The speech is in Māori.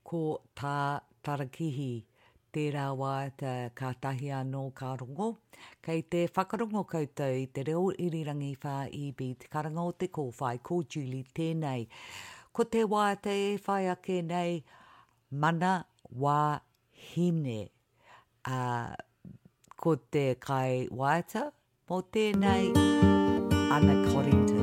ko tā tarakihi tērā wāta ka tahi anō ka rongo. Kei te whakarongo koutou i te reo irirangi whā ibi te karanga o te kōwhai, ko Julie tēnei. Ko te wāta e whai ake nei mana wā hine. Ko te kai wāta, mō tēnei Anna Corrington.